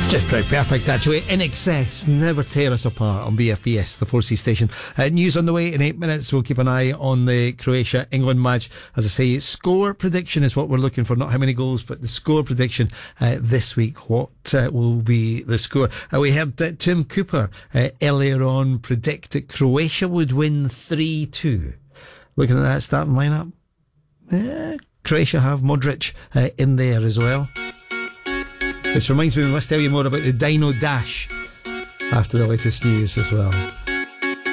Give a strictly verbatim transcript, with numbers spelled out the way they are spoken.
Just about perfect, actually. In Excess, Never Tear Us Apart on B F B S, the four C station. Uh, news on the way in eight minutes. We'll keep an eye on the Croatia-England match. As I say, score prediction is what we're looking for. Not how many goals, but the score prediction uh, this week. What uh, will be the score? Uh, we heard uh, Tim Cooper uh, earlier on predict that Croatia would win three two. Looking at that starting lineup, yeah, Croatia have Modric uh, in there as well. Which reminds me, we must tell you more about the Dino Dash after the latest news as well.